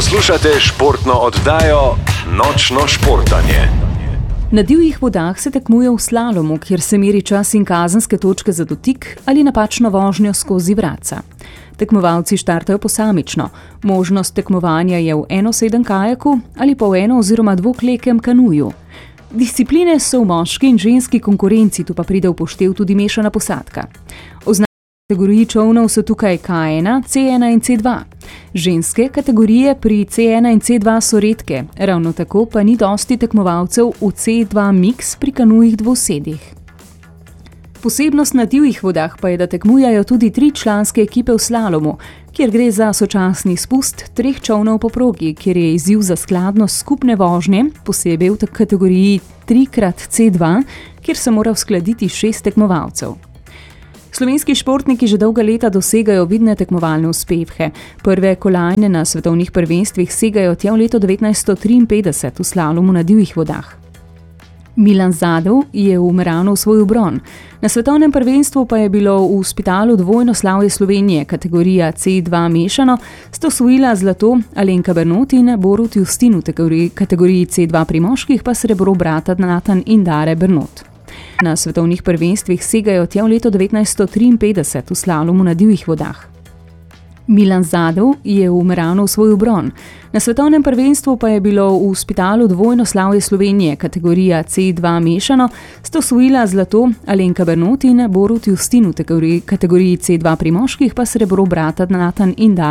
Poslušate športno oddajo Nočno športanje. Na divjih vodah se tekmuje v slalomu, kjer se meri čas in kazenske točke za dotik ali napačno vožnjo skozi vratca. Tekmovalci štartajo posamično. Možnost tekmovanja je v enosedenj kajaku ali pa v eno- oziroma dvoklekem kanuju. Discipline so v moški in ženski konkurenci, tu pa pride v poštev tudi mešana posadka. Kategoriji čolnov so tukaj K1, C1 in C2. Ženske kategorije pri C1 in C2 so redke, ravno tako pa ni dosti tekmovalcev v C2 mix pri kanujih dvosedih. Posebnost na divjih vodah pa je, da tekmujajo tudi 3-članske ekipe v slalomu, kjer gre za sočasni spust 3 čolnov po progi, kjer je izziv za skladnost skupne vožnje, posebej v kategoriji 3x-C2, kjer se mora uskladiti 6 tekmovalcev. Slovenski športniki že dolga leta dosegajo vidne tekmovalne uspehe. Prve kolajne na svetovnih prvenstvih segajo tja v leto 1953 v slalomu na divjih vodah. Milan Zadev je v Meranu osvojil bron. Na svetovnem prvenstvu pa je bilo v Spitalu dvojno slavje Slovenije, kategorija C2 mešano, sta osvojila zlato Alenka Bernot in Borut Justin, v kategoriji C2 pri moških pa srebro brata Natan in Dare Bernot. Na svetovnih prvenstvih segajo tja v leto 1953 v slalomu na divjih vodah. Milan Zadev je v Meranu osvojil bron. Na svetovnem prvenstvu pa je bilo v Spitalu dvojno slavje Slovenije, kategorija C2 mešano, sta osvojila zlato Alenka Bernot in Borut Justin, v kategoriji C2 pri moških pa srebro brata Natan in Dare.